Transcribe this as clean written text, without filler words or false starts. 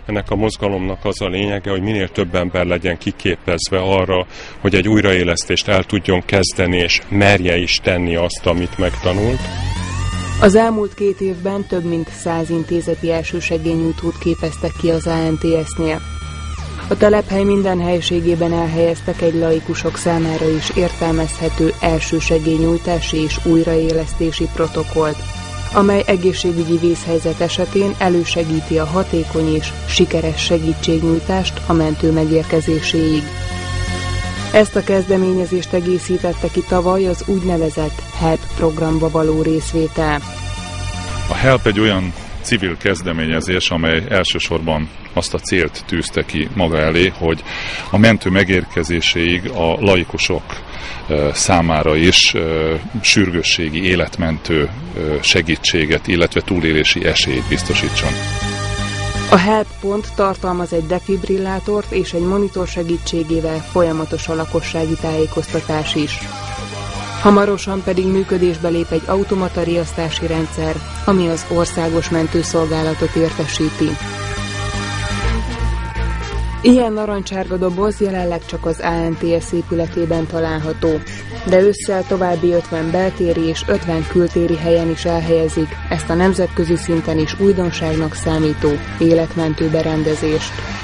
Ennek a mozgalomnak az a lényege, hogy minél több ember legyen kiképezve arra, hogy egy újraélesztést el tudjon kezdeni, és merje is tenni azt, amit megtanult. Az elmúlt 2 évben több mint 100 intézeti elsősegélynyújtót képeztek ki az ANTS-nél. A telephely minden helységében elhelyeztek egy laikusok számára is értelmezhető elsősegélynyújtási és újraélesztési protokollt, amely egészségügyi vészhelyzet esetén elősegíti a hatékony és sikeres segítségnyújtást a mentő megérkezéséig. Ezt a kezdeményezést egészítette ki tavaly az úgynevezett HELP programba való részvétel. A HELP egy olyan civil kezdeményezés, amely elsősorban azt a célt tűzte ki maga elé, hogy a mentő megérkezéséig a laikusok számára is sürgősségi, életmentő segítséget, illetve túlélési esélyt biztosítson. A HELP pont tartalmaz egy defibrillátort és egy monitor segítségével folyamatos a lakossági tájékoztatás is. Hamarosan pedig működésbe lép egy automata riasztási rendszer, ami az országos mentőszolgálatot értesíti. Ilyen narancsárga doboz jelenleg csak az ANTS épületében található, de ősszel további 50 beltéri és 50 kültéri helyen is elhelyezik ezt a nemzetközi szinten is újdonságnak számító életmentő berendezést.